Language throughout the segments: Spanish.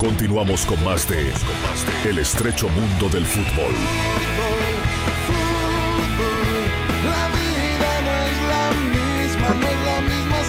Continuamos con más de El estrecho mundo del fútbol. La vida no es la misma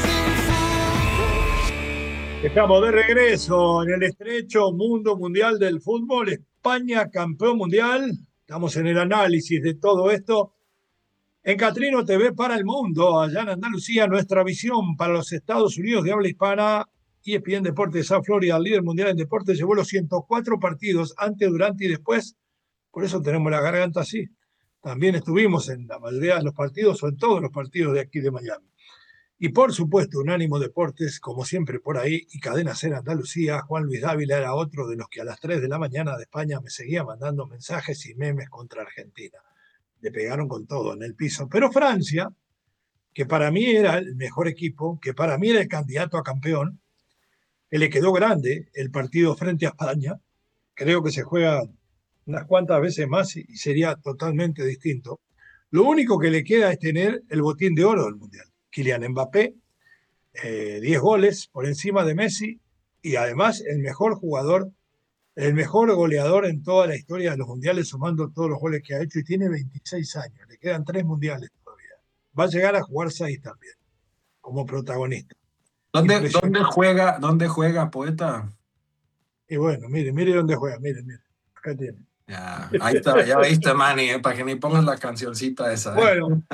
sin fútbol. Estamos de regreso en el estrecho mundo mundial del fútbol. España, campeón mundial. Estamos en el análisis de todo esto. En Catrino TV para el mundo, allá en Andalucía, nuestra visión para los Estados Unidos de habla hispana. ESPN Deportes South Florida, el líder mundial en deportes, llevó los 104 partidos antes, durante y después. Por eso tenemos la garganta así. También estuvimos en la mayoría de los partidos o en todos los partidos de aquí de Miami. Y por supuesto, Unánimo Deportes, como siempre por ahí, y Cadena Ser Andalucía. Juan Luis Dávila era otro de los que a las 3 de la mañana de España me seguía mandando mensajes y memes contra Argentina. Le pegaron con todo en el piso. Pero Francia, que para mí era el mejor equipo, que para mí era el candidato a campeón, que le quedó grande el partido frente a España. Creo que se juega unas cuantas veces más y sería totalmente distinto. Lo único que le queda es tener el botín de oro del Mundial. Kylian Mbappé, 10 goles por encima de Messi y además el mejor jugador, el mejor goleador en toda la historia de los mundiales, sumando todos los goles que ha hecho, y tiene 26 años. Le quedan 3 mundiales todavía. Va a llegar a jugar 6 también, como protagonista. ¿Dónde juega, poeta? Y bueno, mire dónde juega, mire, acá tiene. Ya, ahí está, ya viste, Manny, para que ni pongas la cancioncita esa. Bueno,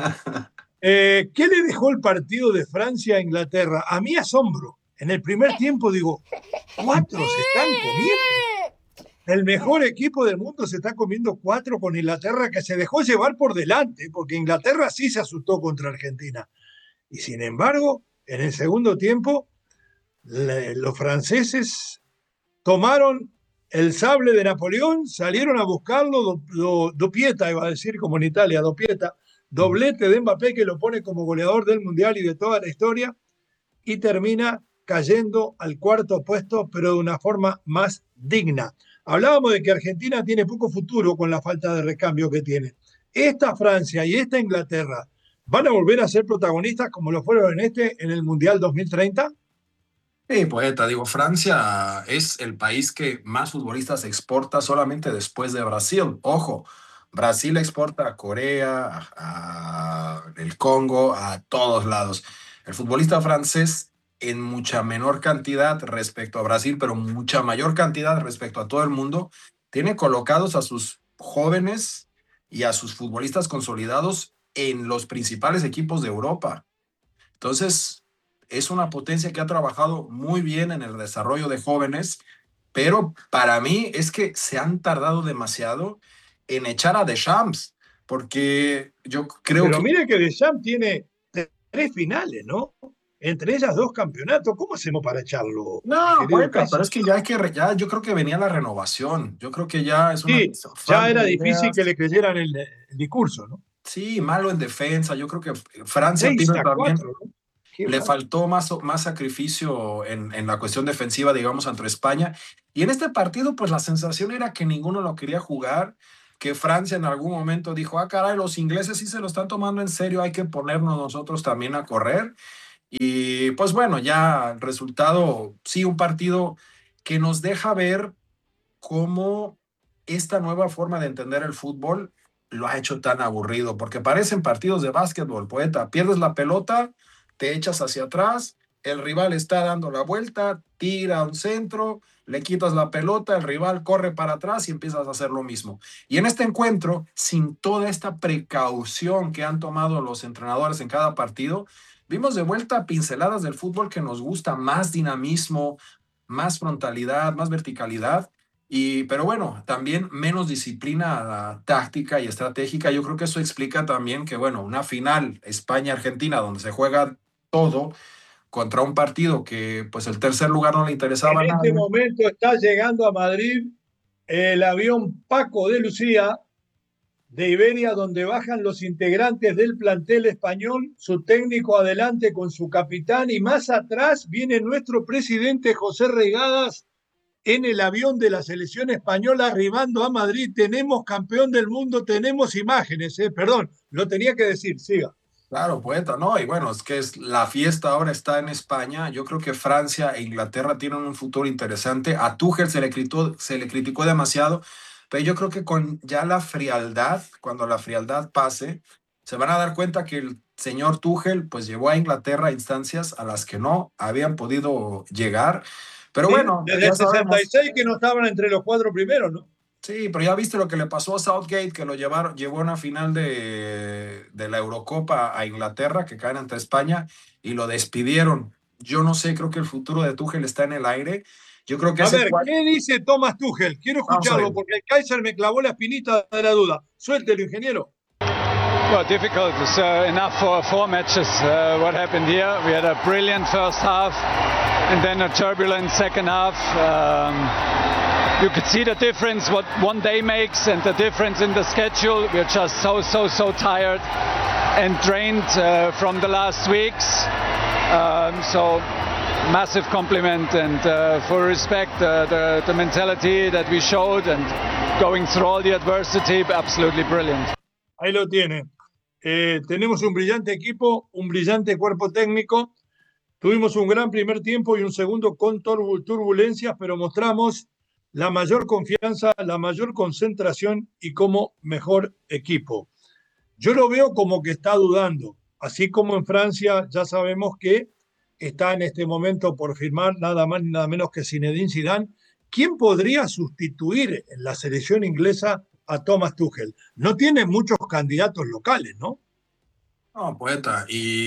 ¿qué le dejó el partido de Francia a Inglaterra? A mí asombro. En el primer tiempo digo, 4 se están comiendo. El mejor equipo del mundo se está comiendo 4 con Inglaterra, que se dejó llevar por delante, porque Inglaterra sí se asustó contra Argentina. Y sin embargo, en el segundo tiempo, los franceses tomaron el sable de Napoleón, salieron a buscarlo, Dopieta, iba a decir como en Italia, Dopieta, doblete de Mbappé que lo pone como goleador del Mundial y de toda la historia, y termina cayendo al cuarto puesto, pero de una forma más digna. Hablábamos de que Argentina tiene poco futuro con la falta de recambio que tiene. Esta Francia y esta Inglaterra van a volver a ser protagonistas como lo fueron en el Mundial 2030. Sí, poeta, digo, Francia es el país que más futbolistas exporta solamente después de Brasil. Ojo, Brasil exporta a Corea, a el Congo, a todos lados. El futbolista francés en mucha menor cantidad respecto a Brasil, pero mucha mayor cantidad respecto a todo el mundo, tiene colocados a sus jóvenes y a sus futbolistas consolidados en los principales equipos de Europa. Entonces, es una potencia que ha trabajado muy bien en el desarrollo de jóvenes, pero para mí es que se han tardado demasiado en echar a Deschamps, porque yo creo Pero que... mire que Deschamps tiene 3 finales, ¿no? Entre ellas 2 campeonatos. ¿Cómo hacemos para echarlo, mi No, querido poeta, Casi? pero es que ya yo creo que venía la renovación. Yo creo que ya es una Sí, ya falta era de difícil que ideas. le creyeran el discurso, ¿no? Sí, malo en defensa. Yo creo que Francia 6 tiene a también... 4, ¿no? Qué Le mal. faltó más sacrificio en la cuestión defensiva, digamos, ante España. Y en este partido, pues la sensación era que ninguno lo quería jugar, que Francia en algún momento dijo, caray, los ingleses sí se lo están tomando en serio, hay que ponernos nosotros también a correr. Y pues bueno, ya el resultado, sí, un partido que nos deja ver cómo esta nueva forma de entender el fútbol lo ha hecho tan aburrido, porque parecen partidos de básquetbol, poeta. Pierdes la pelota, te echas hacia atrás, el rival está dando la vuelta, tira a un centro, le quitas la pelota, el rival corre para atrás y empiezas a hacer lo mismo. Y en este encuentro, sin toda esta precaución que han tomado los entrenadores en cada partido, vimos de vuelta pinceladas del fútbol que nos gusta, más dinamismo, más frontalidad, más verticalidad. Pero bueno, también menos disciplina táctica y estratégica. Yo creo que eso explica también que, bueno, una final España-Argentina donde se juega todo contra un partido que pues el tercer lugar no le interesaba a En este nadie. momento está llegando a Madrid el avión Paco de Lucía de Iberia, donde bajan los integrantes del plantel español, su técnico adelante con su capitán, y más atrás viene nuestro presidente José Regadas en el avión de la selección española arribando a Madrid. Tenemos campeón del mundo, tenemos imágenes, perdón, lo tenía que decir, siga. Claro, poeta, ¿no? Y bueno, es que la fiesta ahora está en España. Yo creo que Francia e Inglaterra tienen un futuro interesante. A Tuchel se le criticó demasiado, pero yo creo que con ya la frialdad, cuando la frialdad pase, se van a dar cuenta que el señor Tuchel pues llevó a Inglaterra a instancias a las que no habían podido llegar. Pero Sí, bueno, desde ya el sabemos. 66 que no estaban entre los 4 primeros, ¿no? Sí, pero ya viste lo que le pasó a Southgate, que llevó a una final de la Eurocopa a Inglaterra, que caen ante España, y lo despidieron. Yo no sé, creo que el futuro de Tuchel está en el aire. Yo creo que A ese ver, cual. ¿qué dice Thomas Tuchel? Quiero Vamos a escucharlo ver. porque el Kaiser me clavó la espinita de la duda. Suéltelo, ingeniero. Well, difficult. It's enough for 4 matches. What happened here? We had a brilliant first half and then a turbulent second half. You could see the difference what one day makes and the difference in the schedule. We're just so tired and drained from the last weeks. So massive compliment and full respect, the mentality that we showed and going through all the adversity, absolutely brilliant. Ahí lo tiene. Tenemos un brillante equipo, un brillante cuerpo técnico. Tuvimos un gran primer tiempo y un segundo con turbulencias, pero mostramos la mayor confianza, la mayor concentración y como mejor equipo. Yo lo veo como que está dudando, así como en Francia ya sabemos que está en este momento por firmar nada más ni nada menos que Zinedine Zidane. ¿Quién podría sustituir en la selección inglesa a Thomas Tuchel? No tiene muchos candidatos locales, ¿no? No, poeta.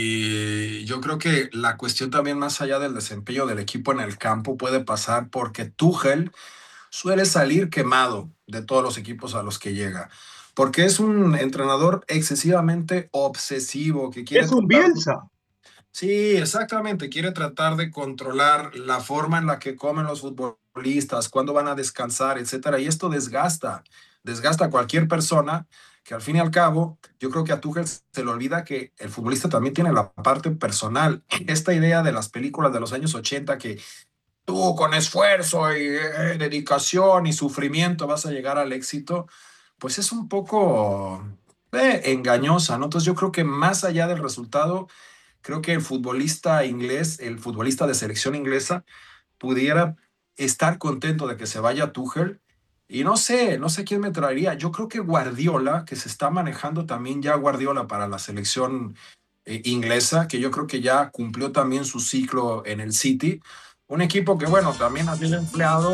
Y yo creo que la cuestión también más allá del desempeño del equipo en el campo puede pasar porque Tuchel suele salir quemado de todos los equipos a los que llega. Porque es un entrenador excesivamente obsesivo que quiere Es un tratar. Bielsa. Sí, exactamente. Quiere tratar de controlar la forma en la que comen los futbolistas, cuándo van a descansar, etcétera. Y esto desgasta a cualquier persona que al fin y al cabo, yo creo que a Tuchel se le olvida que el futbolista también tiene la parte personal. Esta idea de las películas de los años 80 que tú con esfuerzo y dedicación y sufrimiento vas a llegar al éxito, pues es un poco engañosa, ¿no? Entonces yo creo que más allá del resultado, creo que el futbolista inglés, el futbolista de selección inglesa, pudiera estar contento de que se vaya Tuchel. Y no sé quién me traería. Yo creo que Guardiola, que se está manejando también ya Guardiola para la selección inglesa, que yo creo que ya cumplió también su ciclo en el City. Un equipo que, bueno, también ha sido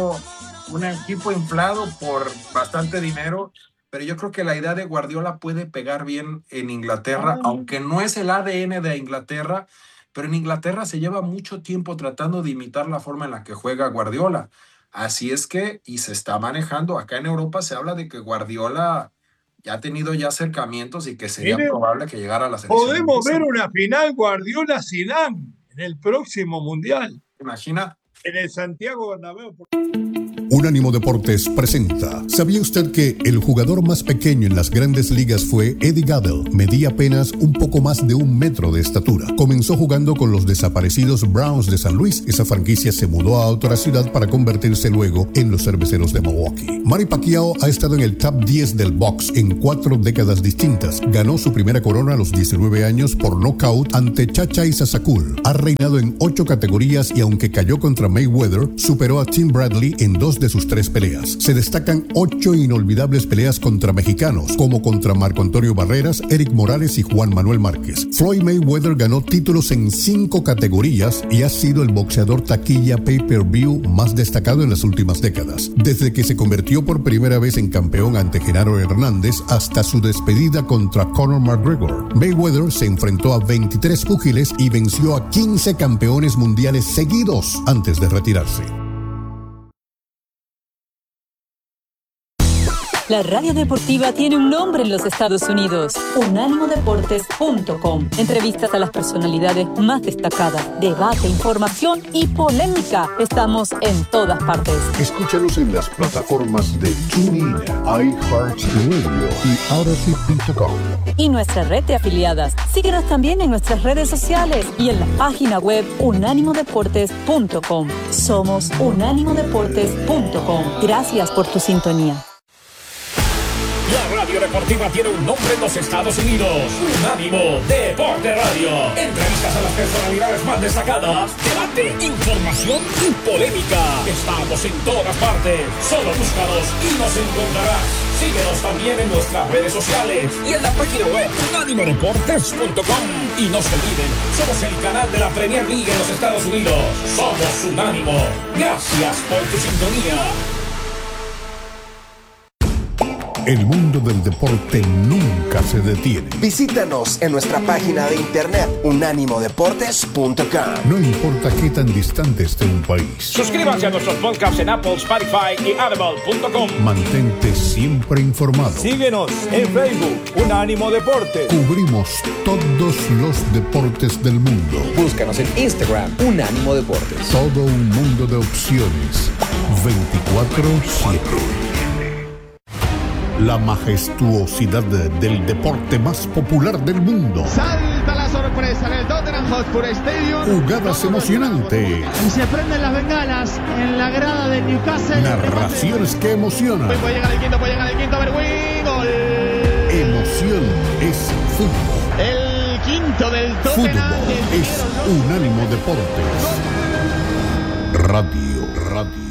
un equipo inflado por bastante dinero, pero yo creo que la idea de Guardiola puede pegar bien en Inglaterra, aunque no es el ADN de Inglaterra, pero en Inglaterra se lleva mucho tiempo tratando de imitar la forma en la que juega Guardiola. Así es que, y se está manejando, acá en Europa se habla de que Guardiola ya ha tenido ya acercamientos y que sería Mire, probable que llegara a la selección. podemos ver una final Guardiola-Zidane en el próximo Mundial. Imagina. En el Santiago Bernabéu. Unánimo Deportes presenta. ¿Sabía usted que el jugador más pequeño en las grandes ligas fue Eddie Gaedel? Medía apenas un poco más de 1 metro de estatura. Comenzó jugando con los desaparecidos Browns de San Luis. Esa franquicia se mudó a otra ciudad para convertirse luego en los Cerveceros de Milwaukee. Manny Pacquiao ha estado en el top 10 del box en 4 décadas distintas. Ganó su primera corona a los 19 años por nocaut ante Chacha Isasakul. Ha reinado en 8 categorías y aunque cayó contra Mayweather, superó a Tim Bradley en 2 de sus 3 peleas. Se destacan 8 inolvidables peleas contra mexicanos, como contra Marco Antonio Barreras, Eric Morales y Juan Manuel Márquez. Floyd Mayweather ganó títulos en 5 categorías y ha sido el boxeador taquilla pay-per-view más destacado en las últimas décadas. Desde que se convirtió por primera vez en campeón ante Genaro Hernández hasta su despedida contra Conor McGregor, Mayweather se enfrentó a 23 púgiles y venció a 15 campeones mundiales seguidos antes de retirarse. La radio deportiva tiene un nombre en los Estados Unidos: unánimodeportes.com. Entrevistas a las personalidades más destacadas, debate, información y polémica. Estamos en todas partes. Escúchanos en las plataformas de TuneIn, iHeartRadio y Odyssey.com. Y nuestra red de afiliadas. Síguenos también en nuestras redes sociales y en la página web unánimodeportes.com. Somos unánimodeportes.com. Gracias por tu sintonía. La radio deportiva tiene un nombre en los Estados Unidos. Unánimo Deporte Radio. Entrevistas a las personalidades más destacadas. Debate, información y polémica. Estamos en todas partes. Solo búscanos y nos encontrarás. Síguenos también en nuestras redes sociales y en la página web unánimodeportes.com. Y no se olviden, somos el canal de la Premier League en los Estados Unidos. Somos Unánimo. Gracias por tu sintonía. El mundo del deporte nunca se detiene. Visítanos en nuestra página de internet unánimodeportes.com. No importa qué tan distante esté un país. Suscríbanse a nuestros podcasts en Apple, Spotify y Audible.com. Mantente siempre informado. Síguenos en Facebook, Unánimo Deportes. Cubrimos todos los deportes del mundo. Búscanos en Instagram, Unánimo Deportes. Todo un mundo de opciones. 24/7. La majestuosidad del deporte más popular del mundo. Salta la sorpresa en el Tottenham Hotspur Stadium. Jugadas emocionantes. Y se prenden las bengalas en la grada de Newcastle. Narraciones que emocionan. Puede llegar el quinto, a ver, gol. Emoción es fútbol. El quinto del Tottenham. Fútbol es Unánimo Deportes. Radio.